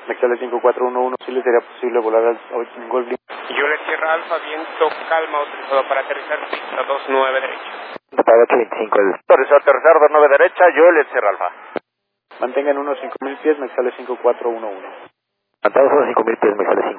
sale 5411, si le sería posible volar al Goldblum. Juliet Sierra Alfa, viento calma, autorizado para aterrizar, pista 29 derecha. Para 825, autorizado a aterrizar 29 derecha, Juliet Sierra Alfa. Mantengan unos 5000 pies, me sale 5411. Mantengan unos 5000 pies, me sale